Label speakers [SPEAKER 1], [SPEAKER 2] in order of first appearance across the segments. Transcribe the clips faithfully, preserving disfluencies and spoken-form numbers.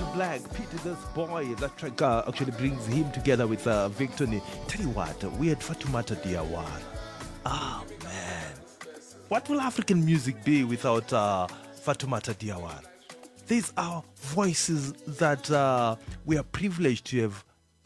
[SPEAKER 1] Black, Pity This Boy. That track uh, actually brings him together with uh, Victony. Tell you what, we had Fatoumata Diawara. Ah, man. What will African music be without uh, Fatoumata Diawara? These are voices that uh, we are privileged to have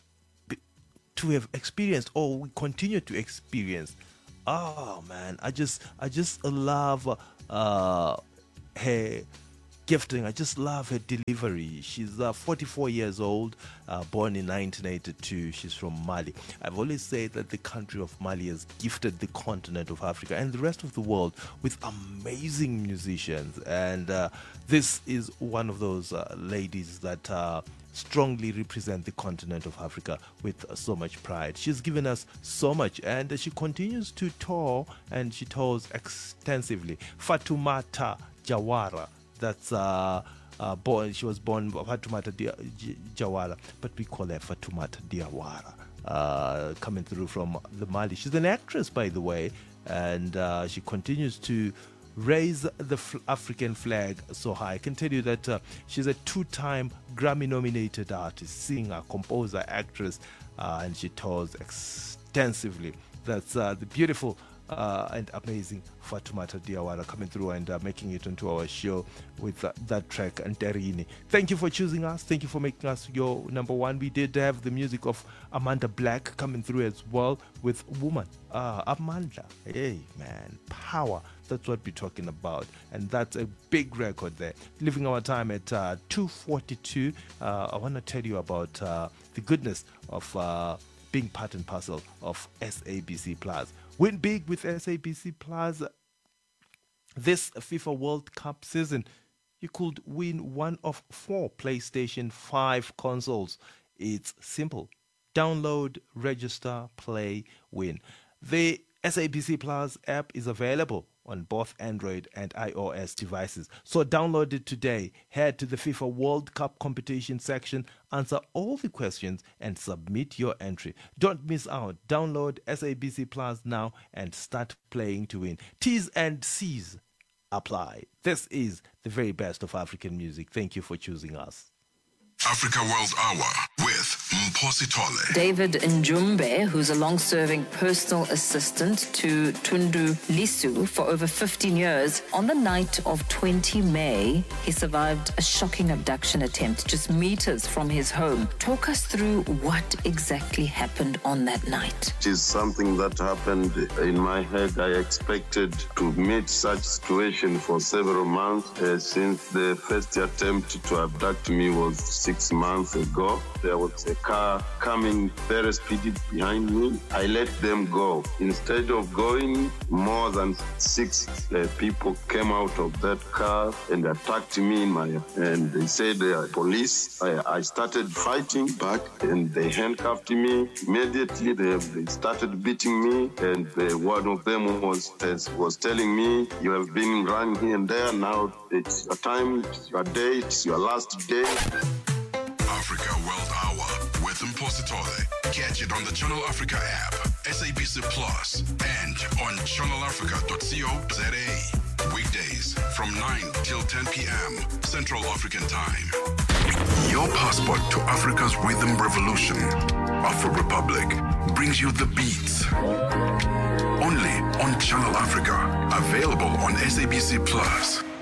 [SPEAKER 1] to have experienced, or we continue to experience. Oh man, I just I just love uh, her gifting. I just love her delivery. She's uh, forty-four years old, uh, born in nineteen eighty-two. She's from Mali. I've always said that the country of Mali has gifted the continent of Africa and the rest of the world with amazing musicians. And uh, this is one of those uh, ladies that uh, strongly represent the continent of Africa with uh, so much pride. She's given us so much, and uh, she continues to tour, and she tours extensively. Fatoumata Diawara. That's uh, uh, born. She was born Fatoumata Diawara, but we call her Fatoumata Diawara. Uh, coming through from the Mali. She's an actress, by the way, and uh, she continues to raise the f- African flag so high. I can tell you that uh, she's a two-time Grammy-nominated artist, singer, composer, actress, uh, and she tours extensively. That's uh, the beautiful Uh, and amazing Fatoumata Diawara coming through and uh, making it onto our show with uh, that track, Nterini. Thank you for choosing us. Thank you for making us your number one. We did have the music of Amanda Black coming through as well with Woman. Uh, Amanda, hey man, power. That's what we're talking about, and that's a big record there. Leaving our time at uh, two forty-two. Uh, I want to tell you about uh, the goodness of uh, being part and parcel of S A B C Plus. Win big with S A B C Plus this FIFA World Cup season. You could win one of four PlayStation five consoles. It's simple. Download, register, play, win. The S A B C Plus app is available on both Android and iOS devices. So download it today. Head to the FIFA World Cup competition section, answer all the questions, and submit your entry. Don't miss out. Download S A B C Plus now and start playing to win. T's and C's apply. This is the very best of African music. Thank you for choosing us.
[SPEAKER 2] Africa World Hour with Mposi Tole.
[SPEAKER 3] David Njumbe, who's a long-serving personal assistant to Tundu Lisu for over fifteen years, on the night of the twentieth of May, he survived a shocking abduction attempt just meters from his home. Talk us through what exactly happened on that night.
[SPEAKER 4] It is something that happened in my head. I expected to meet such situation for several months uh, since the first attempt to abduct me was six months ago. There was a car coming very speedy behind me. I let them go. Instead of going, more than six uh, people came out of that car and attacked me in my, and they said they are police. I, I started fighting back and they handcuffed me. Immediately they, they started beating me, and uh, one of them was, was telling me, you have been running here and there, now it's your time, it's your day, it's your last day.
[SPEAKER 2] Africa World Hour with Mposi Tole. Catch it on the Channel Africa app, S A B C Plus, and on channel africa dot co dot za. Weekdays from nine till ten p.m. Central African Time. Your passport to Africa's rhythm revolution. Afro Republic brings you the beats. Only on Channel Africa. Available on S A B C Plus.